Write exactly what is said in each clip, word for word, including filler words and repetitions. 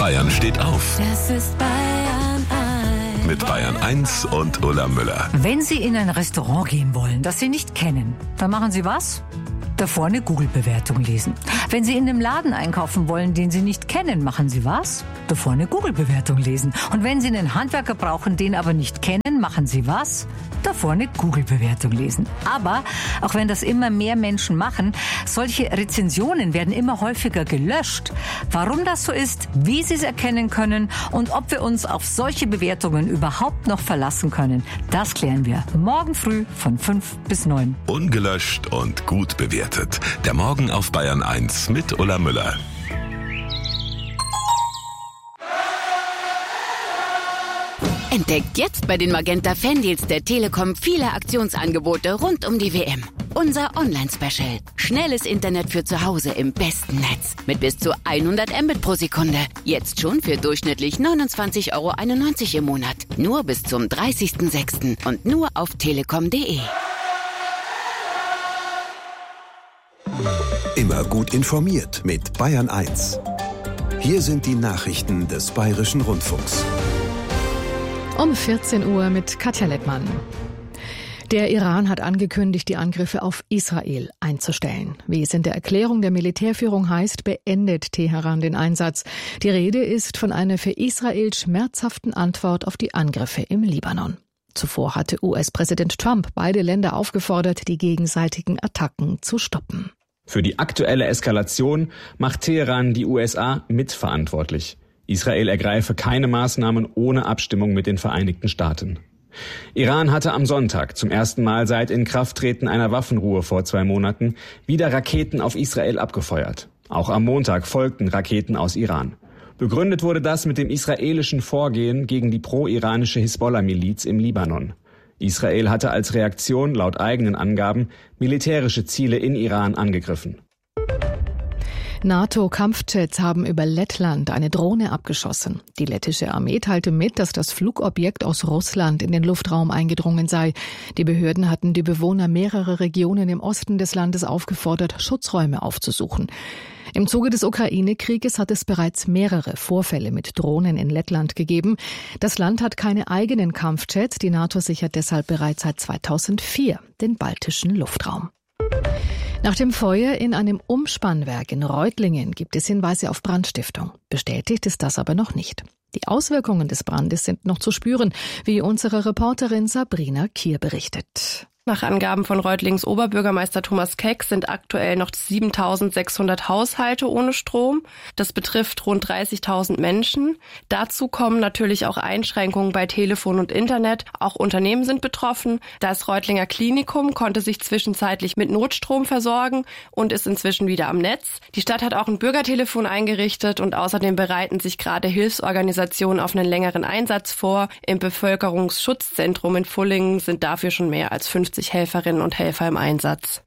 Bayern steht auf. Das ist Bayern eins. Mit Bayern eins und Ulla Müller. Wenn Sie in ein Restaurant gehen wollen, das Sie nicht kennen, dann machen Sie was? Davor eine Google-Bewertung lesen. Wenn Sie in einem Laden einkaufen wollen, den Sie nicht kennen, machen Sie was? Davor eine Google-Bewertung lesen. Und wenn Sie einen Handwerker brauchen, den aber nicht kennen, machen Sie was? Davor eine Google-Bewertung lesen. Aber, auch wenn das immer mehr Menschen machen, solche Rezensionen werden immer häufiger gelöscht. Warum das so ist, wie Sie es erkennen können und ob wir uns auf solche Bewertungen überhaupt noch verlassen können, das klären wir morgen früh von fünf bis neun. Ungelöscht und gut bewertet. Der Morgen auf Bayern eins mit Ulla Müller. Entdeckt jetzt bei den Magenta Fandeals der Telekom viele Aktionsangebote rund um die W M. Unser Online-Special. Schnelles Internet für zu Hause im besten Netz. Mit bis zu hundert Mbit pro Sekunde. Jetzt schon für durchschnittlich neunundzwanzig Euro einundneunzig im Monat. Nur bis zum dreißigsten sechsten und nur auf telekom punkt de. Immer gut informiert mit Bayern eins. Hier sind die Nachrichten des Bayerischen Rundfunks. Um vierzehn Uhr mit Katja Lettmann. Der Iran hat angekündigt, die Angriffe auf Israel einzustellen. Wie es in der Erklärung der Militärführung heißt, beendet Teheran den Einsatz. Die Rede ist von einer für Israel schmerzhaften Antwort auf die Angriffe im Libanon. Zuvor hatte U S-Präsident Trump beide Länder aufgefordert, die gegenseitigen Attacken zu stoppen. Für die aktuelle Eskalation macht Teheran die U S A mitverantwortlich. Israel ergreife keine Maßnahmen ohne Abstimmung mit den Vereinigten Staaten. Iran hatte am Sonntag zum ersten Mal seit Inkrafttreten einer Waffenruhe vor zwei Monaten wieder Raketen auf Israel abgefeuert. Auch am Montag folgten Raketen aus Iran. Begründet wurde das mit dem israelischen Vorgehen gegen die pro-iranische Hisbollah-Miliz im Libanon. Israel hatte als Reaktion laut eigenen Angaben militärische Ziele in Iran angegriffen. NATO-Kampfjets haben über Lettland eine Drohne abgeschossen. Die lettische Armee teilte mit, dass das Flugobjekt aus Russland in den Luftraum eingedrungen sei. Die Behörden hatten die Bewohner mehrerer Regionen im Osten des Landes aufgefordert, Schutzräume aufzusuchen. Im Zuge des Ukraine-Krieges hat es bereits mehrere Vorfälle mit Drohnen in Lettland gegeben. Das Land hat keine eigenen Kampfjets. Die NATO sichert deshalb bereits seit zweitausendvier den baltischen Luftraum. Nach dem Feuer in einem Umspannwerk in Reutlingen gibt es Hinweise auf Brandstiftung. Bestätigt ist das aber noch nicht. Die Auswirkungen des Brandes sind noch zu spüren, wie unsere Reporterin Sabrina Kier berichtet. Nach Angaben von Reutlings Oberbürgermeister Thomas Keck sind aktuell noch siebentausendsechshundert Haushalte ohne Strom. Das betrifft rund dreißigtausend Menschen. Dazu kommen natürlich auch Einschränkungen bei Telefon und Internet. Auch Unternehmen sind betroffen. Das Reutlinger Klinikum konnte sich zwischenzeitlich mit Notstrom versorgen und ist inzwischen wieder am Netz. Die Stadt hat auch ein Bürgertelefon eingerichtet und außerdem bereiten sich gerade Hilfsorganisationen auf einen längeren Einsatz vor. Im Bevölkerungsschutzzentrum in Pfullingen sind dafür schon mehr als fünfzig Helferinnen und Helfer im Einsatz.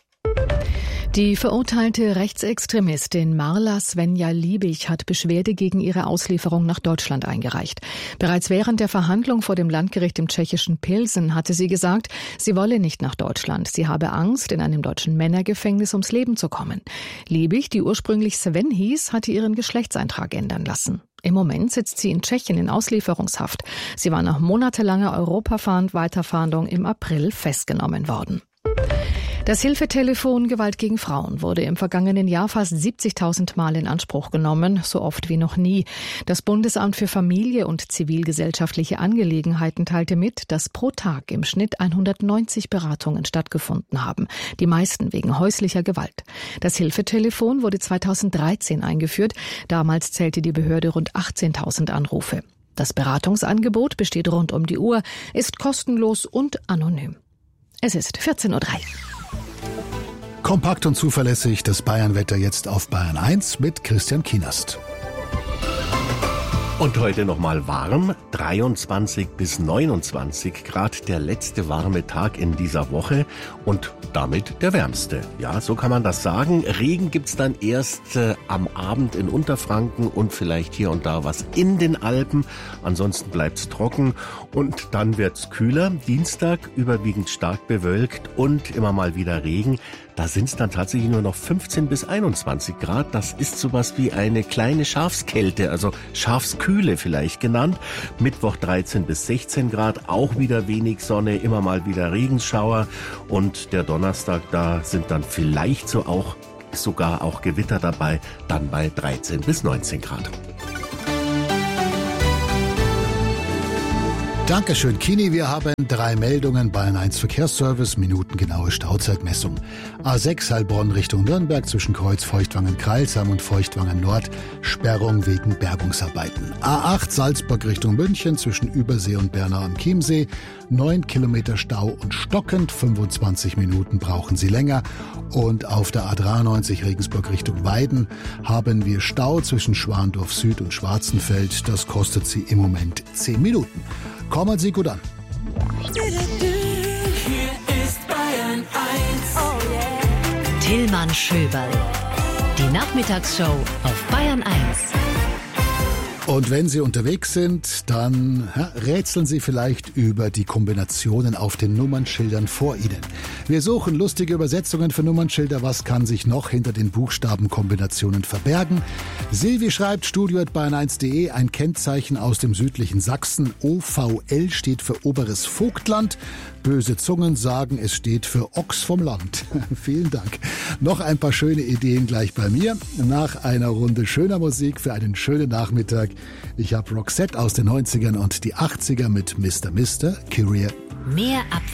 Die verurteilte Rechtsextremistin Marla Svenja Liebig hat Beschwerde gegen ihre Auslieferung nach Deutschland eingereicht. Bereits während der Verhandlung vor dem Landgericht im tschechischen Pilsen hatte sie gesagt, sie wolle nicht nach Deutschland. Sie habe Angst, in einem deutschen Männergefängnis ums Leben zu kommen. Liebig, die ursprünglich Sven hieß, hatte ihren Geschlechtseintrag ändern lassen. Im Moment sitzt sie in Tschechien in Auslieferungshaft. Sie war nach monatelanger Europafahndung im April festgenommen worden. Das Hilfetelefon Gewalt gegen Frauen wurde im vergangenen Jahr fast siebzigtausend Mal in Anspruch genommen, so oft wie noch nie. Das Bundesamt für Familie und zivilgesellschaftliche Angelegenheiten teilte mit, dass pro Tag im Schnitt hundertneunzig Beratungen stattgefunden haben, die meisten wegen häuslicher Gewalt. Das Hilfetelefon wurde zweitausenddreizehn eingeführt. Damals zählte die Behörde rund achtzehntausend Anrufe. Das Beratungsangebot besteht rund um die Uhr, ist kostenlos und anonym. Es ist vierzehn Uhr drei. Kompakt und zuverlässig das Bayernwetter jetzt auf Bayern eins mit Christian Kienast. Und heute nochmal warm, dreiundzwanzig bis neunundzwanzig Grad, der letzte warme Tag in dieser Woche und damit der wärmste. Ja, so kann man das sagen. Regen gibt's dann erst äh, am Abend in Unterfranken und vielleicht hier und da was in den Alpen. Ansonsten bleibt's trocken und dann wird's kühler. Dienstag überwiegend stark bewölkt und immer mal wieder Regen. Da sind es dann tatsächlich nur noch fünfzehn bis einundzwanzig Grad. Das ist sowas wie eine kleine Schafskälte, also Schafskühle vielleicht genannt. Mittwoch dreizehn bis sechzehn Grad, auch wieder wenig Sonne, immer mal wieder Regenschauer. Und der Donnerstag, da sind dann vielleicht so auch sogar auch Gewitter dabei, dann bei dreizehn bis neunzehn Grad. Dankeschön, Kini. Wir haben drei Meldungen. Bayern eins Verkehrsservice, minutengenaue Stauzeitmessung. A sechs Heilbronn Richtung Nürnberg zwischen Kreuz Feuchtwangen-Kreilsheim und Feuchtwangen Nord, Sperrung wegen Bergungsarbeiten. A acht Salzburg Richtung München zwischen Übersee und Bernau am Chiemsee, neun Kilometer Stau und stockend, fünfundzwanzig Minuten brauchen Sie länger. Und auf der A dreiundneunzig Regensburg Richtung Weiden haben wir Stau zwischen Schwandorf Süd und Schwarzenfeld. Das kostet Sie im Moment zehn Minuten. Kommen Sie gut an. Hier ist Bayern eins. Oh yeah. Tillmann Schöberl. Die Nachmittagsshow auf Bayern eins. Und wenn Sie unterwegs sind, dann ja, rätseln Sie vielleicht über die Kombinationen auf den Nummernschildern vor Ihnen. Wir suchen lustige Übersetzungen für Nummernschilder. Was kann sich noch hinter den Buchstabenkombinationen verbergen? Silvi schreibt, studio at bayern eins punkt de, ein Kennzeichen aus dem südlichen Sachsen. O V L steht für Oberes Vogtland. Böse Zungen sagen, es steht für Ochs vom Land. Vielen Dank. Noch ein paar schöne Ideen gleich bei mir. Nach einer Runde schöner Musik für einen schönen Nachmittag. Ich habe Roxette aus den neunzigern und die achtziger mit Mister Mister Kyrie. Mehr ab